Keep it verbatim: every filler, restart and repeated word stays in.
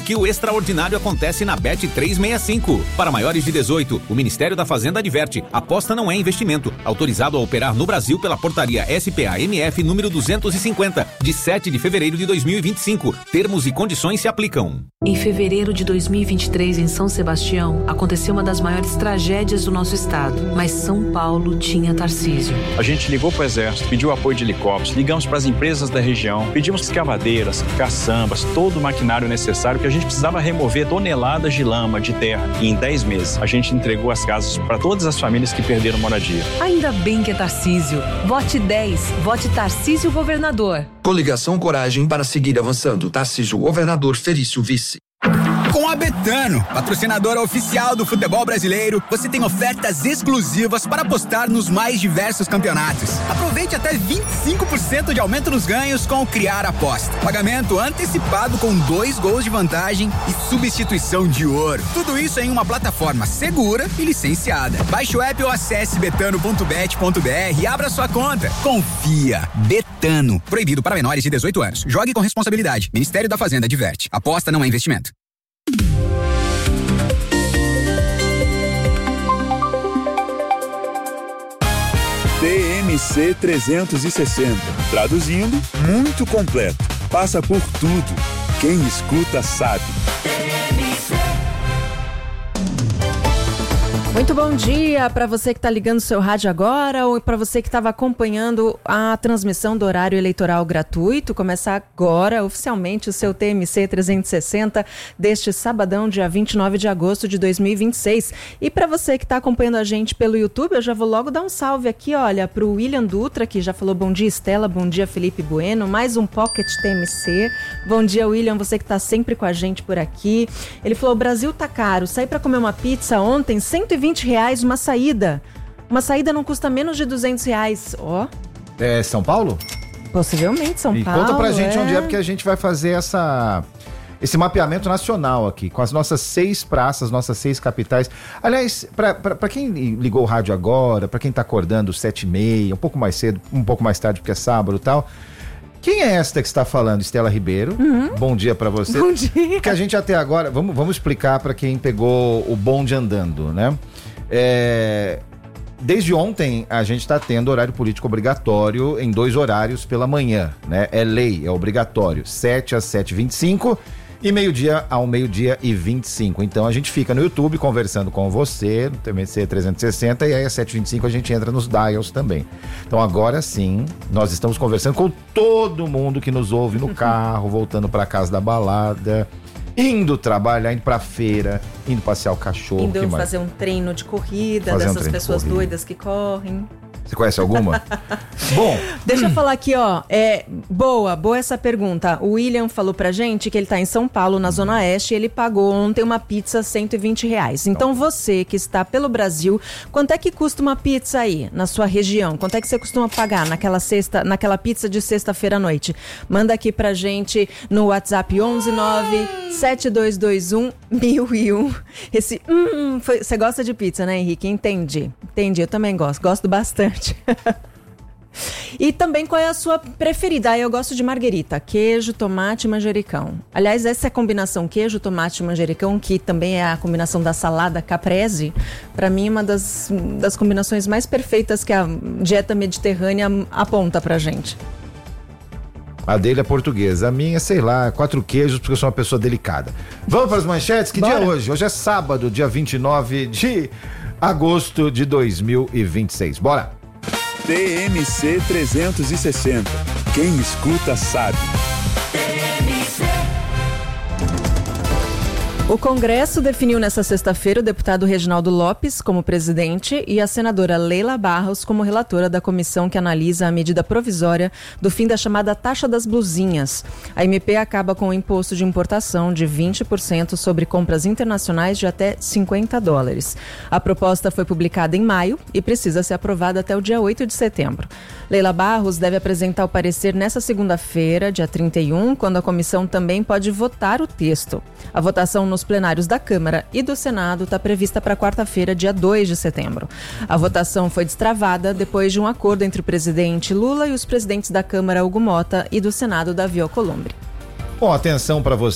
que o extraordinário acontece na Bet trezentos e sessenta e cinco. Para maiores de dezoito, o Ministério da Fazenda adverte: aposta não é investimento. Autorizado a operar no Brasil pela portaria S P A M F número duzentos e cinquenta, de sete de fevereiro de dois mil e vinte e cinco. Termos e condições se aplicam. Em fevereiro de dois mil e vinte e três, em São Sebastião, aconteceu uma das maiores tragédias do nosso estado. Mas São Paulo tinha Tarcísio. A gente ligou para o Exército, pediu apoio de helicópteros, ligamos para as empresas da região, pedimos escavadeiras, caçambas, todo o maquinário necessário, que a gente precisava remover toneladas de lama, de terra. E em dez meses, a gente entregou as casas para todas as famílias que perderam moradia. Ainda bem que é Tarcísio. Vote dez. Vote Tarcísio Governador. Coligação Coragem para seguir avançando. Tarcísio Governador, Felício Vice. Com a Betano, patrocinadora oficial do futebol brasileiro, você tem ofertas exclusivas para apostar nos mais diversos campeonatos. Aproveite até vinte e cinco por cento de aumento nos ganhos com o Criar Aposta. Pagamento antecipado com dois gols de vantagem e substituição de ouro. Tudo isso em uma plataforma segura e licenciada. Baixe o app ou acesse betano ponto bet ponto br e abra sua conta. Confia. Betano. Proibido para menores de dezoito anos. Jogue com responsabilidade. Ministério da Fazenda adverte. Aposta não é investimento. T M C trezentos e sessenta. Traduzindo, muito completo. Passa por tudo. Quem escuta sabe. Muito bom dia para você que está ligando o seu rádio agora ou para você que estava acompanhando a transmissão do horário eleitoral gratuito. Começa agora oficialmente o seu T M C trezentos e sessenta deste sabadão, dia vinte e nove de agosto de dois mil e vinte e seis. E para você que está acompanhando a gente pelo YouTube, eu já vou logo dar um salve aqui, olha, para o William Dutra, que já falou bom dia Estela, bom dia Felipe Bueno, mais um Pocket T M C. Bom dia William, você que está sempre com a gente por aqui. Ele falou: o Brasil tá caro, saí para comer uma pizza ontem, cento e vinte reais uma saída. Uma saída não custa menos de duzentos reais. Ó. Oh. É São Paulo? Possivelmente São e Paulo. E conta pra gente é. onde é, porque a gente vai fazer essa, esse mapeamento nacional aqui, com as nossas seis praças, nossas seis capitais. Aliás, pra, pra, pra quem ligou o rádio agora, pra quem tá acordando sete e meia, um pouco mais cedo, um pouco mais tarde, porque é sábado e tal... Quem é esta que está falando? Estela Ribeiro. Uhum. Bom dia para você. Bom dia. Porque a gente até agora... Vamos, vamos explicar para quem pegou o bonde andando, né? É, desde ontem, a gente está tendo horário político obrigatório em dois horários pela manhã, né? É lei, é obrigatório. sete às sete e vinte e cinco e meio-dia ao meio-dia e vinte e cinco. Então a gente fica no YouTube conversando com você, no T M C trezentos e sessenta, e aí às sete e vinte e cinco a gente entra nos dials também. Então agora sim, nós estamos conversando com todo mundo que nos ouve no carro, voltando para casa da balada, indo trabalhar, indo pra feira, indo passear o cachorro. Indo fazer um treino de corrida, fazer dessas um pessoas corrida. doidas que correm. Você conhece alguma? Bom. Deixa eu falar aqui, ó. É, boa, boa essa pergunta. O William falou pra gente que ele tá em São Paulo, na Zona Oeste, e ele pagou ontem uma pizza cento e vinte reais. Então você que está pelo Brasil, quanto é que custa uma pizza aí, na sua região? Quanto é que você costuma pagar naquela, sexta, naquela pizza de sexta-feira à noite? Manda aqui pra gente no WhatsApp onze nove sete dois dois um mil e um. Esse, hum, foi, você gosta de pizza, né, Henrique? Entendi. Entendi, eu também gosto. Gosto bastante. E também qual é a sua preferida? Ah, eu gosto de marguerita, queijo, tomate e manjericão. Aliás, essa é a combinação queijo, tomate e manjericão, que também é a combinação da salada caprese, para mim é uma das, das combinações mais perfeitas que a dieta mediterrânea aponta pra gente. A dele é portuguesa, a minha, sei lá, quatro queijos, porque eu sou uma pessoa delicada. Vamos para as manchetes? Que Bora. dia é hoje? Hoje é sábado, dia vinte e nove de agosto de dois mil e vinte e seis. Bora! T M C trezentos e sessenta. Quem escuta sabe. O Congresso definiu nesta sexta-feira o deputado Reginaldo Lopes como presidente e a senadora Leila Barros como relatora da comissão que analisa a medida provisória do fim da chamada taxa das blusinhas. A M P acaba com o imposto de importação de vinte por cento sobre compras internacionais de até cinquenta dólares. A proposta foi publicada em maio e precisa ser aprovada até o dia oito de setembro. Leila Barros deve apresentar o parecer nesta segunda-feira, dia trinta e um, quando a comissão também pode votar o texto. A votação nos plenários da Câmara e do Senado está prevista para quarta-feira, dia dois de setembro. A votação foi destravada depois de um acordo entre o presidente Lula e os presidentes da Câmara, Hugo Mota, e do Senado, Davi Alcolumbre. Bom, atenção para você